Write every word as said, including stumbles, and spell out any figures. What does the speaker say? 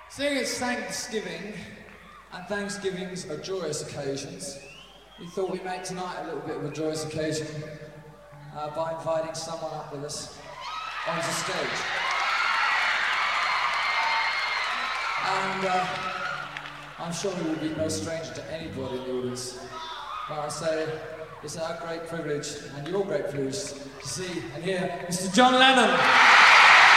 Seeing it's Thanksgiving, and Thanksgivings are joyous occasions, we thought we'd make tonight a little bit of a joyous occasion uh, by inviting someone up with us onto stage. And uh, I'm sure he will be no stranger to anybody in the audience. But I say, it's our great privilege, and your great privilege, to see and hear Mister John Lennon.